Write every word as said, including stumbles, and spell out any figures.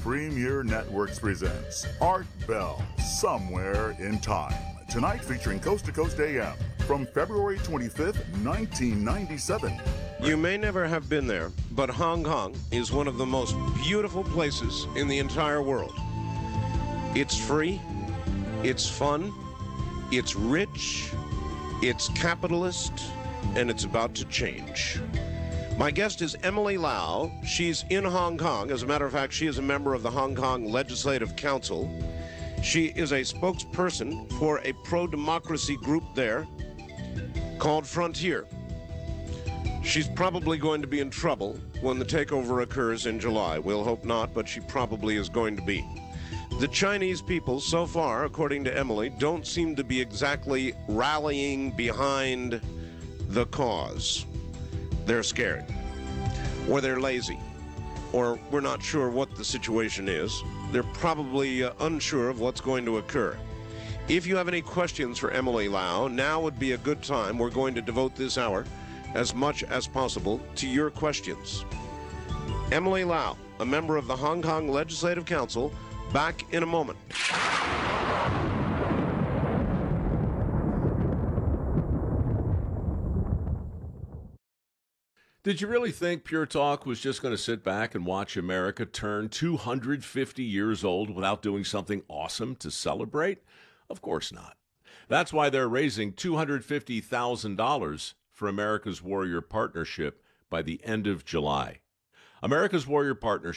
Premier Networks presents Art Bell, Somewhere in Time. Tonight featuring Coast to Coast A M from February twenty-fifth, nineteen ninety-seven. You may never have been there, but Hong Kong is one of the most beautiful places in the entire world. It's free, it's fun, it's rich, it's capitalist, and it's about to change. My guest is Emily Lau. She's in Hong Kong. As a matter of fact, she is a member of the Hong Kong Legislative Council. She is a spokesperson for a pro-democracy group there called Frontier. She's probably going to be in trouble when the takeover occurs in July. We'll hope not, but she probably is going to be. The Chinese people, so far, according to Emily, don't seem to be exactly rallying behind the cause. They're scared, or they're lazy, or we're not sure what the situation is. They're probably uh, unsure of what's going to occur. If you have any questions for Emily Lau, now would be a good time. We're going to devote this hour as much as possible to your questions. Emily Lau, a member of the Hong Kong Legislative Council, back in a moment. Did you really think Pure Talk was just going to sit back and watch America turn two hundred fifty years old without doing something awesome to celebrate? Of course not. That's why they're raising two hundred fifty thousand dollars for America's Warrior Partnership by the end of July. America's Warrior Partnership